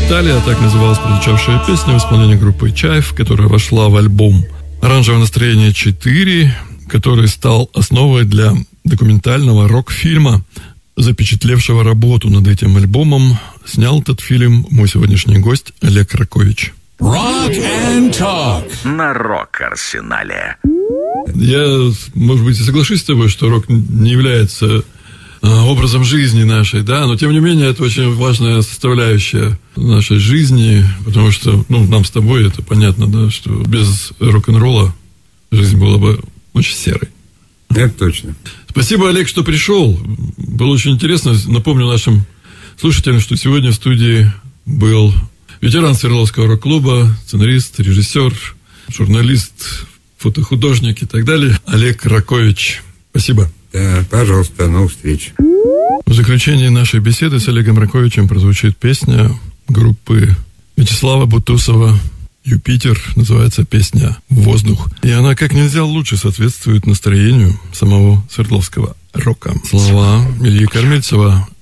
Италия, так называлась прозвучавшая песня в исполнении группы Чайф, которая вошла в альбом «Оранжевое настроение 4», который стал основой для документального рок-фильма, запечатлевшего работу над этим альбомом. Снял этот фильм мой сегодняшний гость Олег Ракович. Rock and Talk на Рок-Арсенале. Я, может быть, и соглашусь с тобой, что рок не является образом жизни нашей, да, но тем не менее это очень важная составляющая нашей жизни, потому что, нам с тобой это понятно, да, что без рок-н-ролла жизнь была бы очень серой. Это точно. Спасибо, Олег, что пришел. Было очень интересно. Напомню нашим слушателям, что сегодня в студии был ветеран Свердловского рок-клуба, сценарист, режиссер, журналист, фотохудожник и так далее, Олег Ракович. Спасибо. Да, пожалуйста, до новых встреч. В заключении нашей беседы с Олегом Раковичем прозвучит песня группы Вячеслава Бутусова «Юпитер», называется песня «Воздух». И она как нельзя лучше соответствует настроению самого свердловского рока. Слова Ильи Кормильцева,